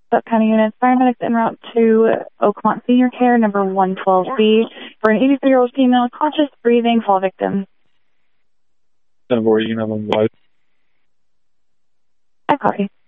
Scott County units, paramedics en route to Oakmont Senior Care, number 112B, for an 83-year-old female, conscious, breathing, fall victim. 10-4, you can have them live. I copy.